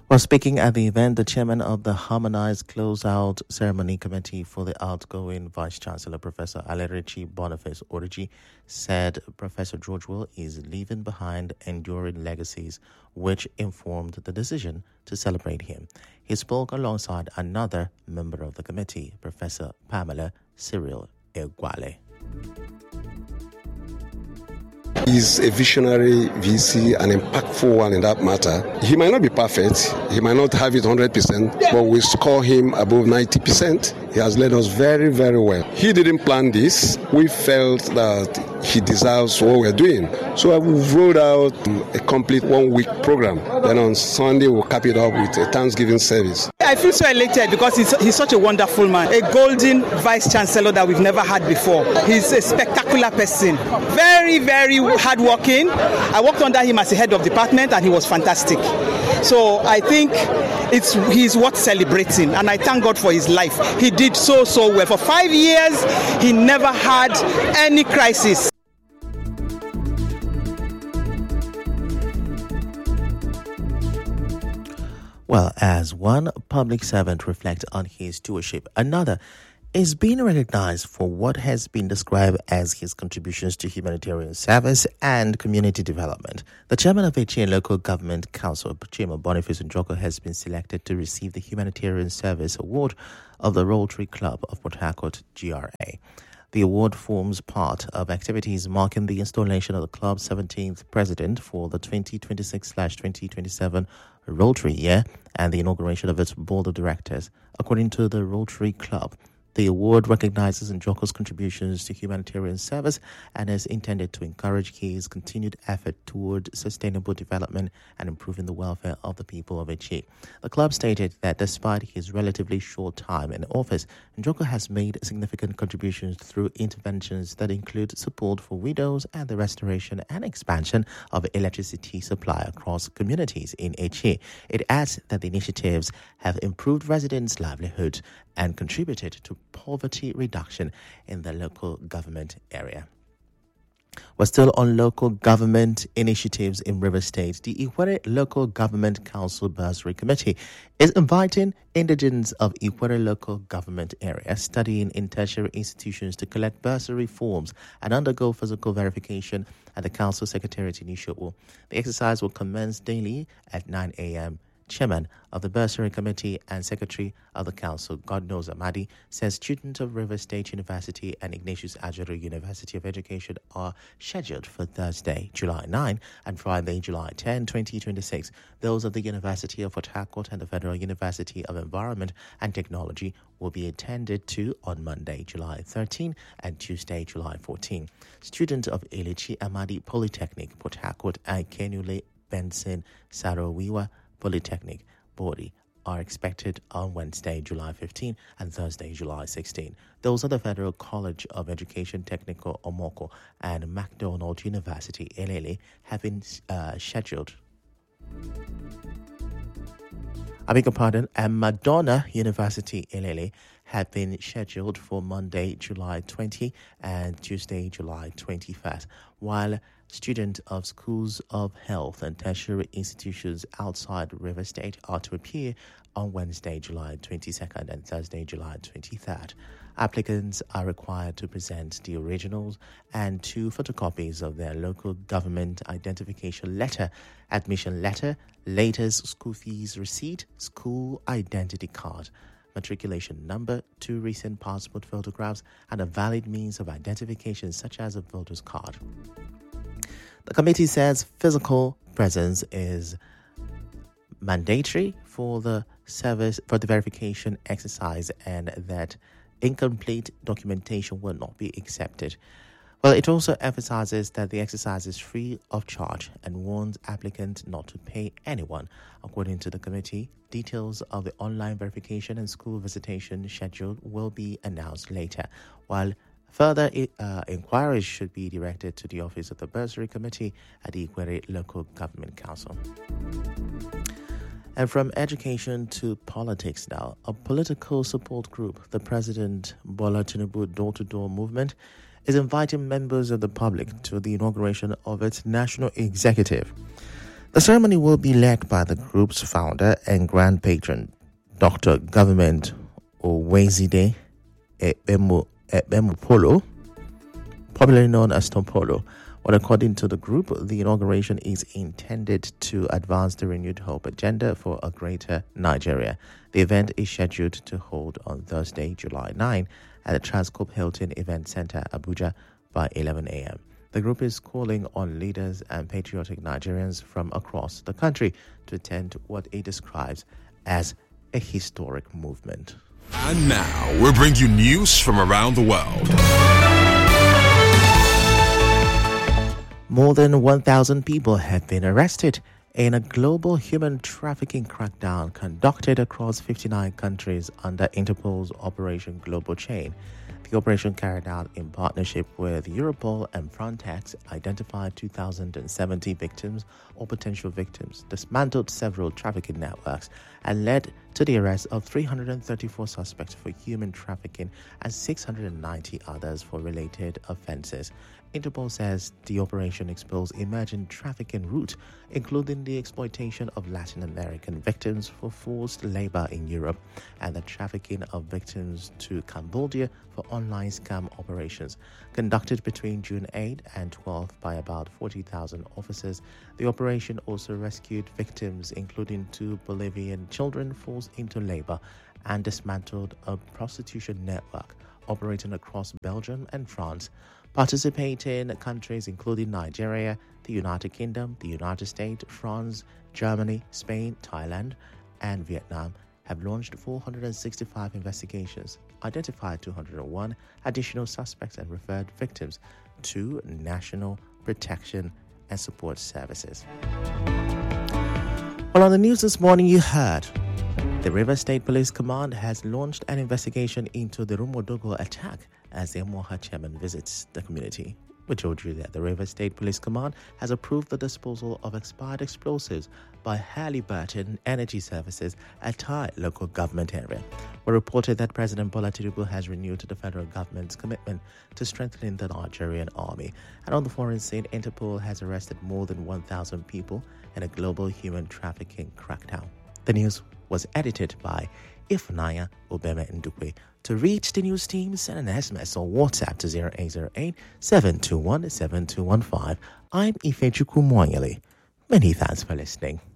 While speaking at the event, the chairman of the Harmonized Closeout Ceremony Committee for the outgoing Vice Chancellor, Professor Alerichi Boniface Oriji, said Professor George Will is leaving behind enduring legacies which informed the decision to celebrate him. He spoke alongside another member of the committee, Professor Pamela Cyril Egwale. He's a visionary VC, an impactful one in that matter. He might not be perfect, he might not have it 100%, but we score him above 90%. He has led us very, very well. He didn't plan this. We felt that he deserves what we're doing. So we've rolled out a complete 1-week program. Then on Sunday, we'll cap it up with a Thanksgiving service. I feel so elated because he's such a wonderful man, a golden vice chancellor that we've never had before. He's a spectacular person, very, very hardworking. I worked under him as a head of department and he was fantastic. So I think he's worth celebrating, and I thank God for his life. He did so well. For 5 years, he never had any crisis. Well, as one public servant reflects on his stewardship, another is being recognized for what has been described as his contributions to humanitarian service and community development. The chairman of Echin Local Government Council, Chima Boniface Njoku, has been selected to receive the Humanitarian Service Award of the Rotary Club of Port Harcourt, GRA. The award forms part of activities marking the installation of the club's 17th president for the 2026/2027 Rotary year and the inauguration of its board of directors. According to the Rotary Club, the award recognizes Njoku's contributions to humanitarian service and is intended to encourage his continued effort toward sustainable development and improving the welfare of the people of Echin. The club stated that despite his relatively short time in office, Njoku has made significant contributions through interventions that include support for widows and the restoration and expansion of electricity supply across communities in Echin. It adds that the initiatives have improved residents' livelihoods and contributed to poverty reduction in the local government area. We're still on local government initiatives in Rivers State. The Ikwere Local Government Council Bursary Committee is inviting indigents of Ikwere Local Government Area studying in tertiary institutions to collect bursary forms and undergo physical verification at the Council Secretariat in Ishowo. The exercise will commence daily at 9 a.m. Chairman of the Bursary Committee and Secretary of the Council, Godknows Amadi, says students of Rivers State University and Ignatius Ajuru University of Education are scheduled for Thursday, July 9 and Friday, July 10, 2026. Those of the University of Port Harcourt and the Federal University of Environment and Technology will be attended to on Monday, July 13 and Tuesday, July 14. Students of Ilichi Amadi Polytechnic, Port Harcourt and Kenule Benson Sarawiwa Polytechnic Body are expected on Wednesday, July 15 and Thursday, July 16. Those are the Federal College of Education Technical Omoko and McDonald University Elele have been scheduled. I beg your pardon, and Madonna University Elele have been scheduled for Monday, July 20 and Tuesday, July 21st, while students of schools of health and tertiary institutions outside River State are to appear on Wednesday, July 22nd and Thursday, July 23rd. Applicants are required to present the originals and 2 photocopies of their local government identification letter, admission letter, latest school fees receipt, school identity card, matriculation number, 2 recent passport photographs, and a valid means of identification such as a voter's card. The committee says physical presence is mandatory for the verification exercise and that incomplete documentation will not be accepted. Well, it also emphasizes that the exercise is free of charge and warns applicants not to pay anyone. According to the committee, details of the online verification and school visitation schedule will be announced later, while further inquiries should be directed to the office of the Bursary Committee at the Ikwere Local Government Council. And from education to politics now, a political support group, the President Bola Tinubu Door-to-Door Movement, is inviting members of the public to the inauguration of its national executive. The ceremony will be led by the group's founder and grand patron, Dr. Government Owezide Ebemupolo, popularly known as Tompolo. Well, according to the group, the inauguration is intended to advance the renewed hope agenda for a greater Nigeria. The event is scheduled to hold on Thursday, July 9, at the Transcorp Hilton Event Center, Abuja, by 11 a.m. The group is calling on leaders and patriotic Nigerians from across the country to attend what it describes as a historic movement. And now, we'll bring you news from around the world. More than 1,000 people have been arrested in a global human trafficking crackdown conducted across 59 countries under Interpol's Operation Global Chain. The operation, carried out in partnership with Europol and Frontex, identified 2,070 victims or potential victims, dismantled several trafficking networks, and led to the arrest of 334 suspects for human trafficking and 690 others for related offenses. Interpol says the operation exposed emerging trafficking routes, including the exploitation of Latin American victims for forced labor in Europe and the trafficking of victims to Cambodia for online scam operations. Conducted between June 8 and 12 by about 40,000 officers, the operation also rescued victims, including 2 Bolivian children forced into labor, and dismantled a prostitution network operating across Belgium and France. Participating countries including Nigeria, the United Kingdom, the United States, France, Germany, Spain, Thailand, and Vietnam have launched 465 investigations, identified 201 additional suspects, and referred victims to National Protection and Support Services. Well, on the news this morning, you heard the Rivers State Police Command has launched an investigation into the Rumodogo attack as the Amoha chairman visits the community. We told you that the Rivers State Police Command has approved the disposal of expired explosives by Halliburton Energy Services at Tai local government area. We reported that President Bola Tinubu has renewed the federal government's commitment to strengthening the Nigerian army. And on the foreign scene, Interpol has arrested more than 1,000 people in a global human trafficking crackdown. The news was edited by Ifunanya Obeme Ndukwe. To reach the news team, send an SMS or WhatsApp to 0808-721-7215. I'm Ifechukwu Mwanyele. Many thanks for listening.